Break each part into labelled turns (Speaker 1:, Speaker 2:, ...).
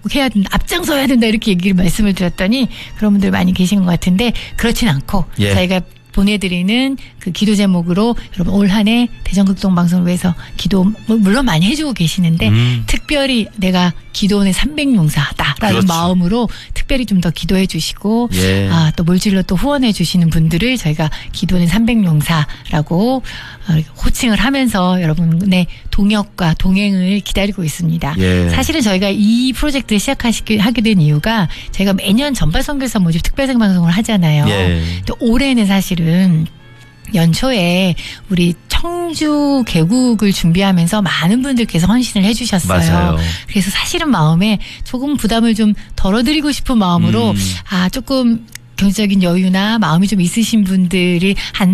Speaker 1: 꼭 해야 된다, 앞장서야 된다 이렇게 얘기를 말씀을 드렸더니 그런 분들 많이 계신 것 같은데 그렇진 않고 저희가 보내드리는 그 기도 제목으로 여러분 올 한 해 대전극동 방송을 위해서 기도 물론 많이 해주고 계시는데 특별히 내가 기도원의 300용사다라는 마음으로 특별히 좀 더 기도해 주시고 또 물질로 또 후원해 주시는 분들을 저희가 기도원의 300용사라고 호칭을 하면서 여러분의 동역과 동행을 기다리고 있습니다. 사실은 저희가 이 프로젝트를 하게 된 이유가 저희가 매년 전발 선교사 모집 특별생 방송을 하잖아요. 또 올해는 사실은 연초에 우리 청주 개국을 준비하면서 많은 분들께서 헌신을 해 주셨어요.
Speaker 2: 맞아요.
Speaker 1: 그래서 사실은 마음에 조금 부담을 좀 덜어드리고 싶은 마음으로 조금 경제적인 여유나 마음이 좀 있으신 분들이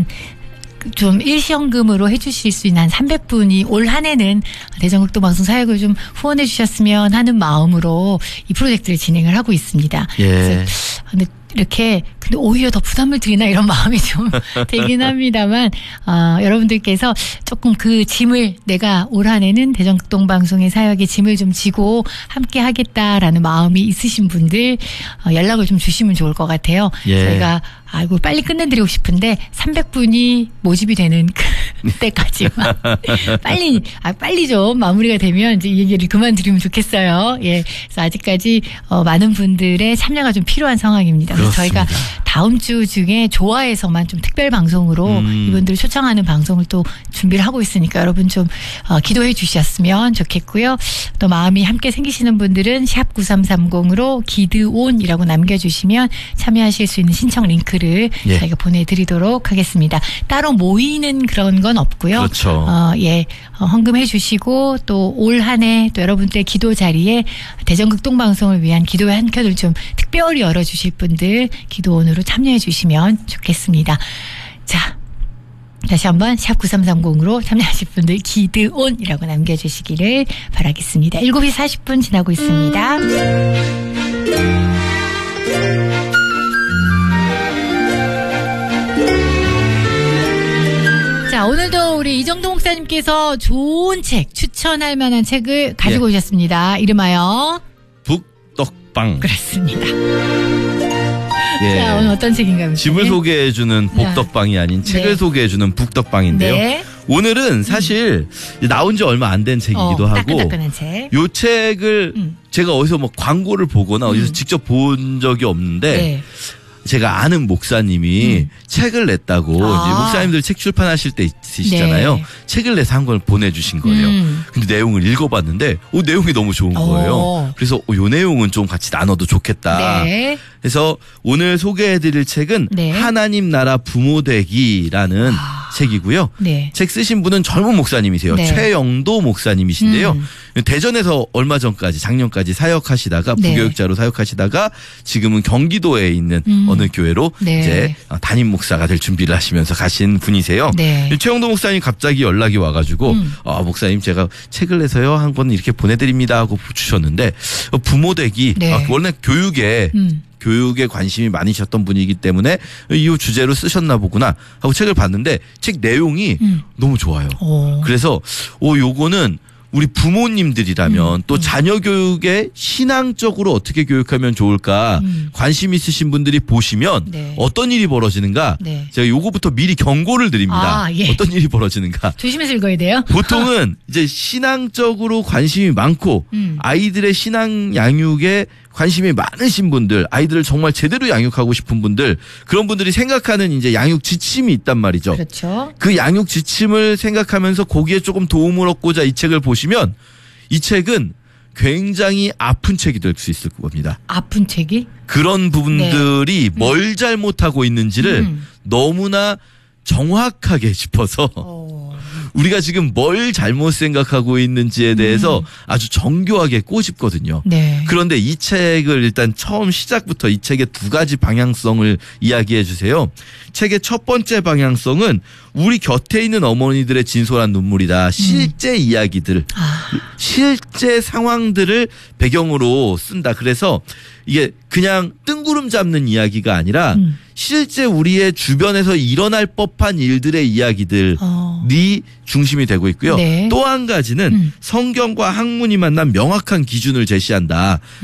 Speaker 1: 좀 일시연금으로 해주실 수 있는 한 300분이 올 한 해는 대전극동 방송 사역을 좀 후원해 주셨으면 하는 마음으로 이 프로젝트를 진행을 하고 있습니다. 그래서 근데 오히려 더 부담을 드리나 이런 마음이 좀 되긴 합니다만 여러분들께서 조금 그 짐을 내가 올 한 해는 대전극동 방송의 사역의 짐을 좀 지고 함께 하겠다라는 마음이 있으신 분들 연락을 좀 주시면 좋을 것 같아요. 저희가 빨리 끝내드리고 싶은데 300분이 모집이 되는 그때까지만 빨리 좀 마무리가 되면 이제 이 얘기를 그만드리면 좋겠어요. 그래서 아직까지 많은 분들의 참여가 좀 필요한 상황입니다. 그래서 저희가 다음 주 중에 좋아해서만 좀 특별 방송으로 이분들을 초청하는 방송을 또 준비를 하고 있으니까 여러분 좀 기도해 주셨으면 좋겠고요. 또 마음이 함께 생기시는 분들은 샵 9330으로 기드온이라고 남겨주시면 참여하실 수 있는 신청 링크를 저희가 보내드리도록 하겠습니다. 따로 모이는 그런 건 없고요.
Speaker 2: 그렇죠.
Speaker 1: 헌금해 주시고 또 올 한 해 또 여러분들의 기도 자리에 대전극동 방송을 위한 기도의 한 켠을 좀 특별히 열어주실 분들 기도원으로 참여해 주시면 좋겠습니다. 자, 다시 한번 샵 9330으로 참여하실 분들 기드온이라고 남겨주시기를 바라겠습니다. 7시 40분 지나고 있습니다. 자, 오늘도 우리 이정도 목사님께서 좋은 책, 추천할 만한 책을 가지고 오셨습니다. 이름하여
Speaker 2: 북떡방.
Speaker 1: 그렇습니다. 자, 오늘 어떤 책인가요?
Speaker 2: 집을 소개해주는 복덕방이 아닌 책을 소개해주는 북떡방인데요. 오늘은 사실 나온 지 얼마 안 된 책이기도 하고
Speaker 1: 따끈따끈한 책.
Speaker 2: 이 책을 제가 어디서 광고를 보거나 어디서 직접 본 적이 없는데 제가 아는 목사님이 책을 냈다고 이제 목사님들 책 출판하실 때 있으시잖아요. 책을 내서 한 걸 보내주신 거예요. 근데 내용을 읽어봤는데 내용이 너무 좋은 거예요. 그래서 이 내용은 좀 같이 나눠도 좋겠다. 그래서 오늘 소개해드릴 책은 하나님 나라 부모 되기라는 책이고요. 책 쓰신 분은 젊은 목사님이세요. 최영도 목사님이신데요. 대전에서 얼마 전까지 작년까지 사역하시다가 부교육자로 사역하시다가 지금은 경기도에 있는 어느 교회로 이제 담임 목사가 될 준비를 하시면서 가신 분이세요. 최영도 목사님 갑자기 연락이 와가지고 목사님 제가 책을 내서요 한 권 이렇게 보내드립니다 하고 주셨는데 부모 되기 원래 교육에 관심이 많으셨던 분이기 때문에 이 주제로 쓰셨나 보구나 하고 책을 봤는데 책 내용이 너무 좋아요. 그래서 요거는 우리 부모님들이라면 또 자녀 교육에 신앙적으로 어떻게 교육하면 좋을까 관심 있으신 분들이 보시면 어떤 일이 벌어지는가 제가 요거부터 미리 경고를 드립니다. 어떤 일이 벌어지는가.
Speaker 1: 조심해서 읽어야 돼요.
Speaker 2: 보통은 이제 신앙적으로 관심이 많고 아이들의 신앙 양육에 관심이 많으신 분들, 아이들을 정말 제대로 양육하고 싶은 분들, 그런 분들이 생각하는 이제 양육 지침이 있단 말이죠.
Speaker 1: 그렇죠.
Speaker 2: 그 양육 지침을 생각하면서 거기에 조금 도움을 얻고자 이 책을 보시면 이 책은 굉장히 아픈 책이 될 수 있을 겁니다.
Speaker 1: 아픈 책이?
Speaker 2: 그런 부분들이 뭘 잘못하고 있는지를 너무나 정확하게 짚어서 우리가 지금 뭘 잘못 생각하고 있는지에 대해서 아주 정교하게 꼬집거든요. 그런데 이 책을 일단 처음 시작부터 이 책의 두 가지 방향성을 이야기해 주세요. 책의 첫 번째 방향성은 우리 곁에 있는 어머니들의 진솔한 눈물이다. 실제 이야기들, 실제 상황들을 배경으로 쓴다. 그래서 이게 그냥 뜬구름 잡는 이야기가 아니라 실제 우리의 주변에서 일어날 법한 일들의 이야기들이 중심이 되고 있고요. 또 한 가지는 성경과 학문이 만난 명확한 기준을 제시한다.